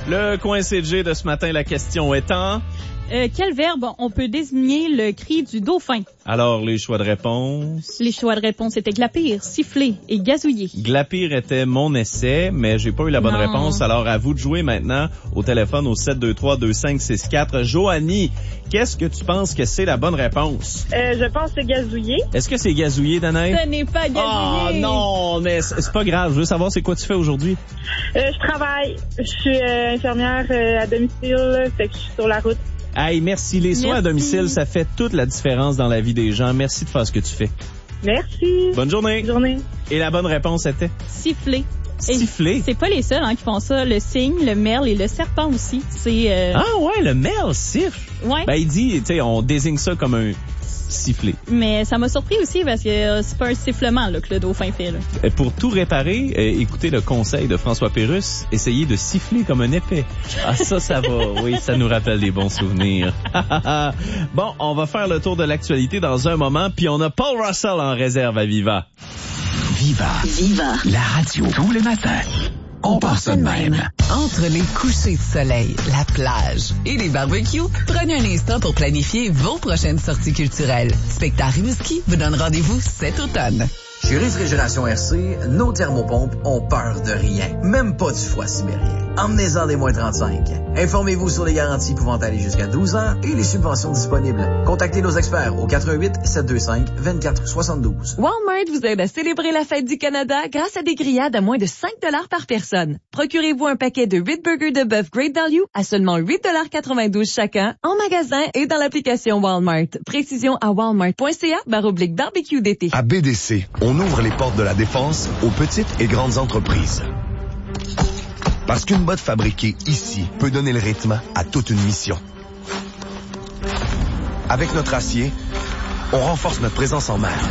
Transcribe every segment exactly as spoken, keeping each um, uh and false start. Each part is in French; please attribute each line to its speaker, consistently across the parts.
Speaker 1: Le coin C G de ce matin, la question étant...
Speaker 2: Euh, quel verbe on peut désigner le cri du dauphin?
Speaker 1: Alors, les choix de réponse...
Speaker 2: Les choix de réponse étaient glapir, siffler et gazouiller.
Speaker 1: Glapir était mon essai, mais j'ai pas eu la bonne
Speaker 2: non.
Speaker 1: réponse. Alors, à vous de jouer maintenant au téléphone au sept deux trois deux cinq six quatre. Joanie, qu'est-ce que tu penses que c'est la bonne réponse?
Speaker 3: Euh, je pense que c'est gazouiller.
Speaker 1: Est-ce que c'est gazouiller, Danae?
Speaker 2: Ce n'est pas gazouiller.
Speaker 1: Ah oh, non, mais c'est, c'est pas grave. Je veux savoir c'est quoi tu fais aujourd'hui.
Speaker 3: Euh, je travaille. Je suis euh, infirmière euh, à domicile, fait que je suis sur la route.
Speaker 1: Hey, merci. Les soins à domicile, ça fait toute la différence dans la vie des gens. Merci de faire ce que tu fais.
Speaker 3: Merci.
Speaker 1: Bonne journée.
Speaker 3: Bonne journée.
Speaker 1: Et la bonne réponse était?
Speaker 2: Siffler.
Speaker 1: Siffler?
Speaker 2: Et c'est pas les seuls hein, qui font ça. Le cygne, le merle et le serpent aussi. C'est. Euh...
Speaker 1: Ah ouais, le merle siffle.
Speaker 2: Ouais.
Speaker 1: Ben il dit, tu sais, on désigne ça comme un siffler.
Speaker 2: Mais ça m'a surpris aussi parce que euh, c'est pas un sifflement là, que le dauphin fait. Là.
Speaker 1: Et pour tout réparer, euh, écoutez le conseil de François Pérusse, essayez de siffler comme un épée. Ah ça, ça va. Oui, ça nous rappelle des bons souvenirs. Bon, on va faire le tour de l'actualité dans un moment, puis on a Paul Russell en réserve à Viva.
Speaker 4: Viva. Viva. La radio tous les matins. On part ça de même.
Speaker 5: Entre les couchers de soleil, la plage et les barbecues, prenez un instant pour planifier vos prochaines sorties culturelles. Spectacle Rimouski vous donne rendez-vous cet automne.
Speaker 6: Chez Réfrigération R C, nos thermopompes ont peur de rien, même pas du froid sibérien. Emmenez-en des moins trente-cinq. Informez-vous sur les garanties pouvant aller jusqu'à douze ans et les subventions disponibles. Contactez nos experts au quatre un huit sept deux cinq deux quatre sept deux.
Speaker 7: Walmart vous aide à célébrer la fête du Canada grâce à des grillades à moins de cinq dollars par personne. Procurez-vous un paquet de huit burgers de bœuf Great Value à seulement huit dollars quatre-vingt-douze chacun en magasin et dans l'application Walmart. Précision à walmart.ca barre oblique barbecue d'été.
Speaker 8: À B D C, on ouvre les portes de la défense aux petites et grandes entreprises. Parce qu'une botte fabriquée ici peut donner le rythme à toute une mission. Avec notre acier, on renforce notre présence en mer.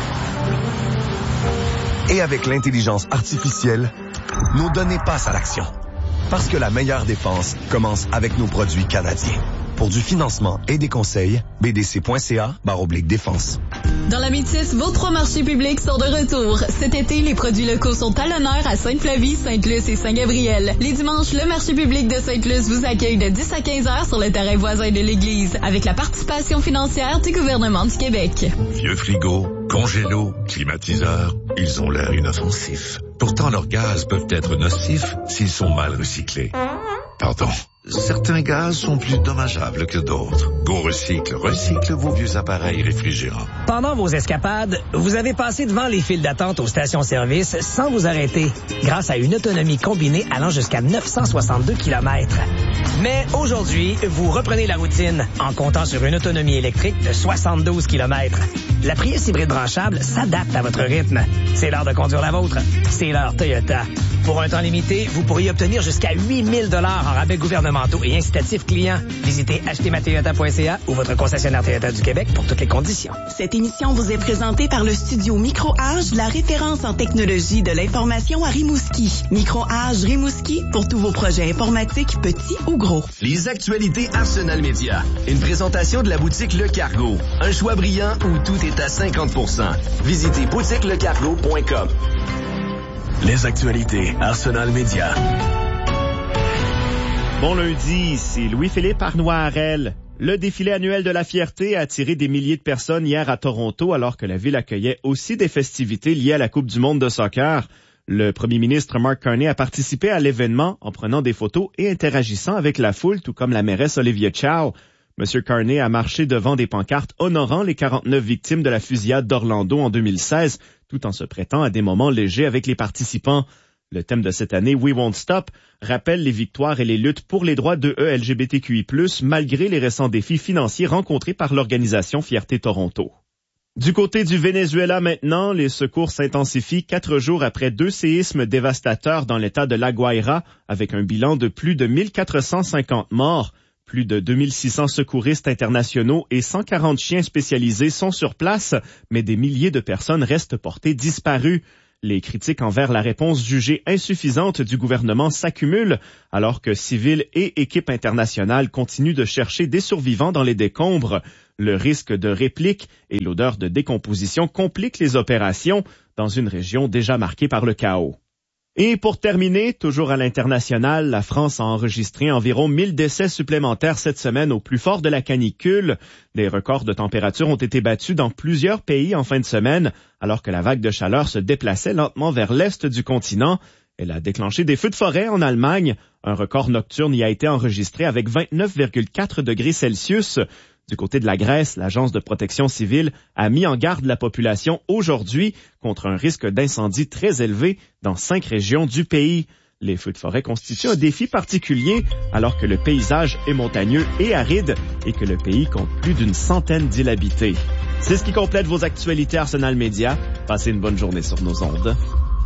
Speaker 8: Et avec l'intelligence artificielle, nos données passent à l'action. Parce que la meilleure défense commence avec nos produits canadiens. Pour du financement et des conseils, b d c point c a barre oblique défense.
Speaker 9: Dans la Métis, vos trois marchés publics sont de retour. Cet été, les produits locaux sont à l'honneur à Sainte-Flavie, Sainte-Luce et Saint-Gabriel. Les dimanches, le marché public de Sainte-Luce vous accueille de dix à quinze heures sur le terrain voisin de l'église, avec la participation financière du gouvernement du Québec.
Speaker 10: Vieux frigo, congélo, climatiseur, ils ont l'air inoffensifs. Pourtant, leurs gaz peuvent être nocifs s'ils sont mal recyclés. Pardon. Certains gaz sont plus dommageables que d'autres. Go Recycle recycle vos vieux appareils réfrigérants.
Speaker 11: Pendant vos escapades, vous avez passé devant les files d'attente aux stations-service sans vous arrêter, grâce à une autonomie combinée allant jusqu'à neuf cent soixante-deux kilomètres. Mais aujourd'hui, vous reprenez la routine en comptant sur une autonomie électrique de soixante-douze kilomètres. La Prius hybride branchable s'adapte à votre rythme. C'est l'heure de conduire la vôtre. C'est l'heure Toyota. Pour un temps limité, vous pourriez obtenir jusqu'à huit mille dollars en rabais gouvernementaux et incitatifs clients. Visitez acheter ma toyota point c a ou votre concessionnaire Toyota du Québec pour toutes les conditions.
Speaker 12: Cette émission vous est présentée par le studio Micro-Age, la référence en technologie de l'information à Rimouski. Micro-Age Rimouski pour tous vos projets informatiques, petits ou gros.
Speaker 13: Les actualités Arsenal Média. Une présentation de la boutique Le Cargo. Un choix brillant où tout est à cinquante pour cent. Visitez boutique le cargo point com.
Speaker 4: Les actualités Arsenal Média.
Speaker 14: Bon lundi, ici Louis-Philippe Arnois-Harel. Le défilé annuel de la fierté a attiré des milliers de personnes hier à Toronto alors que la ville accueillait aussi des festivités liées à la Coupe du monde de soccer. Le premier ministre Mark Carney a participé à l'événement en prenant des photos et interagissant avec la foule, tout comme la mairesse Olivia Chow. Monsieur Carney a marché devant des pancartes honorant les quarante-neuf victimes de la fusillade d'Orlando en deux mille seize, tout en se prêtant à des moments légers avec les participants. Le thème de cette année, We Won't Stop, rappelle les victoires et les luttes pour les droits de E L G B T Q I plus, malgré les récents défis financiers rencontrés par l'organisation Fierté Toronto. Du côté du Venezuela maintenant, les secours s'intensifient quatre jours après deux séismes dévastateurs dans l'état de La Guaira, avec un bilan de plus de mille quatre cent cinquante morts. Plus de deux mille six cents secouristes internationaux et cent quarante chiens spécialisés sont sur place, mais des milliers de personnes restent portées disparues. Les critiques envers la réponse jugée insuffisante du gouvernement s'accumulent, alors que civils et équipes internationales continuent de chercher des survivants dans les décombres. Le risque de réplique et l'odeur de décomposition compliquent les opérations dans une région déjà marquée par le chaos. Et pour terminer, toujours à l'international, la France a enregistré environ mille décès supplémentaires cette semaine au plus fort de la canicule. Des records de température ont été battus dans plusieurs pays en fin de semaine, alors que la vague de chaleur se déplaçait lentement vers l'est du continent. Elle a déclenché des feux de forêt en Allemagne. Un record nocturne y a été enregistré avec vingt-neuf virgule quatre degrés Celsius. Du côté de la Grèce, l'Agence de protection civile a mis en garde la population aujourd'hui contre un risque d'incendie très élevé dans cinq régions du pays. Les feux de forêt constituent un défi particulier alors que le paysage est montagneux et aride et que le pays compte plus d'une centaine d'îles habitées. C'est ce qui complète vos actualités Arsenal Média. Passez une bonne journée sur nos ondes.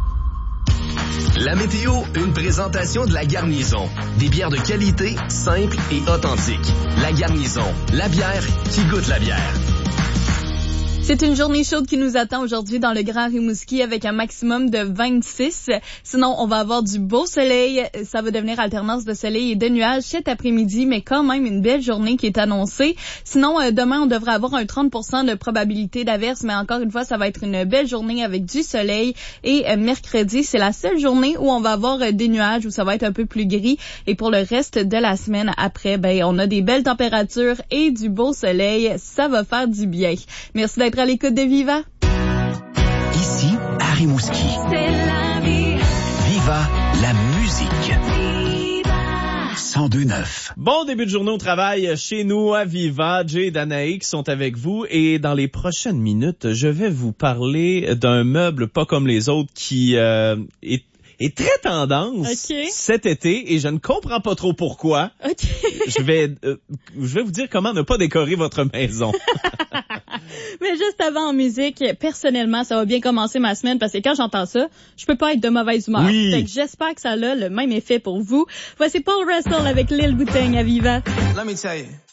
Speaker 13: La météo, une présentation de La Garnison. Des bières de qualité, simples et authentiques. La Garnison, la bière qui goûte la bière.
Speaker 9: C'est une journée chaude qui nous attend aujourd'hui dans le Grand Rimouski avec un maximum de vingt-six. Sinon, on va avoir du beau soleil. Ça va devenir alternance de soleil et de nuages cet après-midi, mais quand même une belle journée qui est annoncée. Sinon, euh, demain, on devrait avoir un trente pour cent de probabilité d'averse, mais encore une fois, ça va être une belle journée avec du soleil. Et euh, mercredi, c'est la seule journée où on va avoir euh, des nuages, où ça va être un peu plus gris. Et pour le reste de la semaine après, ben, on a des belles températures et du beau soleil. Ça va faire du bien. Merci d'être à l'écoute de Viva.
Speaker 4: Ici, à Rimouski. C'est la vie. Viva la musique. Viva. cent deux neuf.
Speaker 1: Bon début de journée au travail chez nous à Viva. Jay et Danaï qui sont avec vous. Et dans les prochaines minutes, je vais vous parler d'un meuble pas comme les autres qui euh, est est très tendance okay. cet été et je ne comprends pas trop pourquoi. Okay. je vais euh, je vais vous dire comment ne pas décorer votre maison.
Speaker 2: Mais juste avant en musique, personnellement, ça va bien commencer ma semaine parce que quand j'entends ça, je peux pas être de mauvaise humeur.
Speaker 1: Oui.
Speaker 2: Fait que j'espère que ça a le même effet pour vous. Voici Paul Russell avec Lil Bouteille à Viva.
Speaker 15: Let me tell you.